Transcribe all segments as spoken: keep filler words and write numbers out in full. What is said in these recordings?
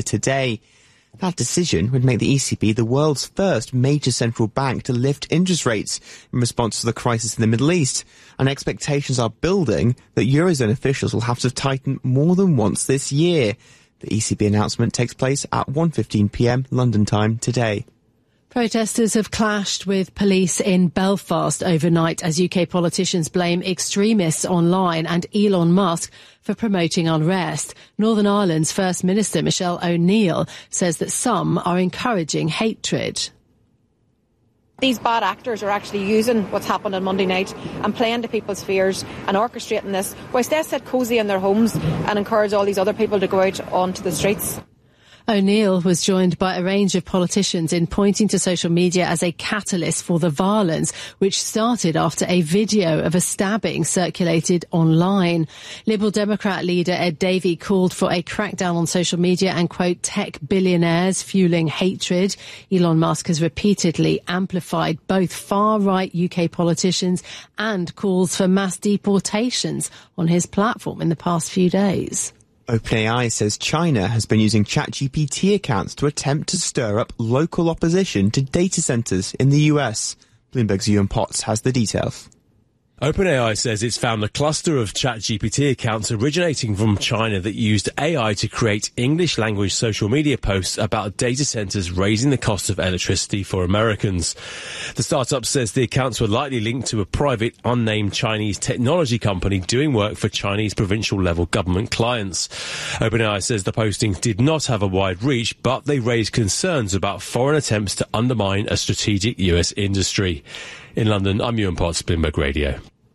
today. That decision would make the E C B the world's first major central bank to lift interest rates in response to the crisis in the Middle East. And expectations are building that Eurozone officials will have to tighten more than once this year. The E C B announcement takes place at one fifteen p m London time today. Protesters have clashed with police in Belfast overnight as U K politicians blame extremists online and Elon Musk for promoting unrest. Northern Ireland's First Minister Michelle O'Neill says that some are encouraging hatred. These bad actors are actually using what's happened on Monday night and playing to people's fears and orchestrating this, whilst they sit cosy in their homes and encourage all these other people to go out onto the streets. O'Neill was joined by a range of politicians in pointing to social media as a catalyst for the violence, which started after a video of a stabbing circulated online. Liberal Democrat leader Ed Davey called for a crackdown on social media and, quote, tech billionaires fueling hatred. Elon Musk has repeatedly amplified both far-right U K politicians and calls for mass deportations on his platform in the past few days. OpenAI says China has been using ChatGPT accounts to attempt to stir up local opposition to data centers in the U S. Bloomberg's Ewan Potts has the details. OpenAI says it's found a cluster of ChatGPT accounts originating from China that used A I to create English-language social media posts about data centers raising the cost of electricity for Americans. The startup says the accounts were likely linked to a private, unnamed Chinese technology company doing work for Chinese provincial-level government clients. OpenAI says the postings did not have a wide reach, but they raised concerns about foreign attempts to undermine a strategic U S industry. In London, I'm Ewan Potts, Bloomberg Radio.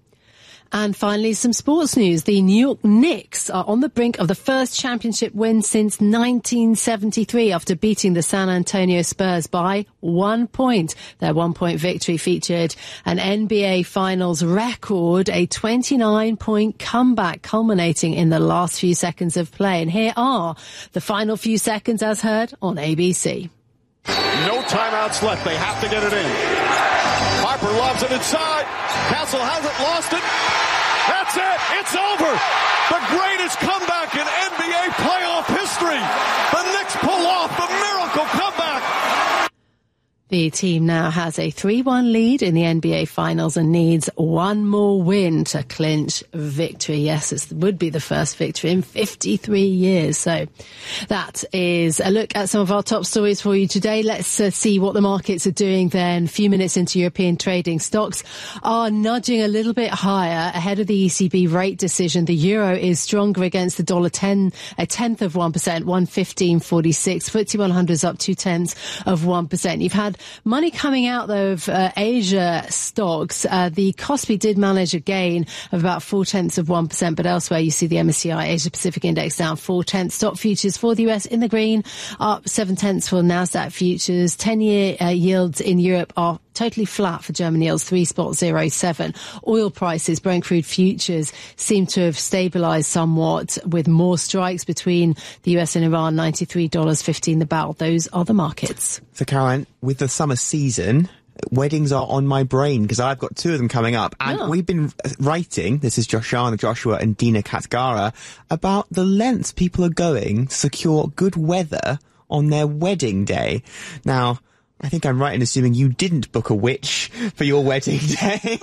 And finally, some sports news. The New York Knicks are on the brink of the first championship win since nineteen seventy-three after beating the San Antonio Spurs by one point. Their one-point victory featured an N B A Finals record, a twenty-nine point comeback culminating in the last few seconds of play. And here are the final few seconds as heard on A B C. No timeouts left. They have to get it in. Harper lobs it inside. Castle hasn't lost it. That's it. It's over. The greatest comeback in N B A playoff history. The Knicks pull off the miracle comeback. The team now has a three one lead in the N B A Finals and needs one more win to clinch victory. Yes, it would be the first victory in fifty-three years. So that is a look at some of our top stories for you today. Let's uh, see what the markets are doing then. A few minutes into European trading, stocks are nudging a little bit higher ahead of the E C B rate decision. The euro is stronger against the dollar, ten, a tenth of one percent, one fifteen forty-six. F T S E one hundred is up two tenths of one percent. You've had money coming out, though, of uh, Asia stocks. Uh, the Kospi did manage a gain of about four tenths of one percent, but elsewhere you see the M S C I Asia Pacific Index down four tenths. Stock futures for the U S in the green, up seven tenths for Nasdaq futures. ten-year uh, yields in Europe are totally flat for German yields, three spot zero seven. Oil prices, Brent crude futures, seem to have stabilised somewhat with more strikes between the U S and Iran, ninety-three dollars fifteen the barrel. Those are the markets. So, Caroline, with the summer season, weddings are on my brain because I've got two of them coming up. And Oh. we've been writing, this is Joshana Joshua and Dina Katgara, about the lengths people are going to secure good weather on their wedding day. Now, I think I'm right in assuming you didn't book a witch for your wedding day.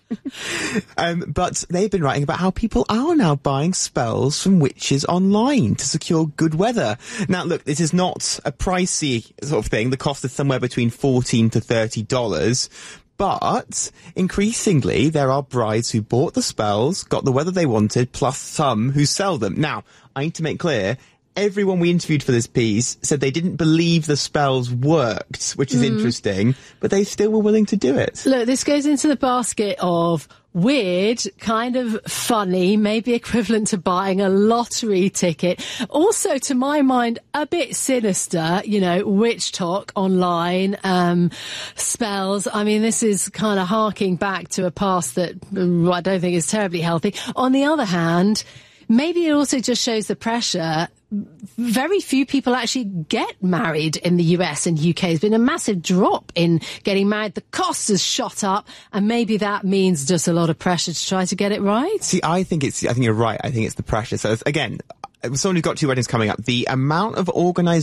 um, but they've been writing about how people are now buying spells from witches online to secure good weather. Now, look, this is not a pricey sort of thing. The cost is somewhere between fourteen to thirty dollars. But increasingly, there are brides who bought the spells, got the weather they wanted, plus some who sell them. Now, I need to make clear, everyone we interviewed for this piece said they didn't believe the spells worked, which is mm. interesting, but they still were willing to do it. Look, this goes into the basket of weird, kind of funny, maybe equivalent to buying a lottery ticket. Also, to my mind, a bit sinister, you know, witch talk online, um, spells. I mean, this is kind of harking back to a past that uh, I don't think is terribly healthy. On the other hand, maybe it also just shows the pressure. Very few people actually get married in the U S and U K. There's been a massive drop in getting married. The cost has shot up, and maybe that means just a lot of pressure to try to get it right. See, I think it's, I think you're right. I think it's the pressure. So again, someone who's got two weddings coming up, the amount of organisation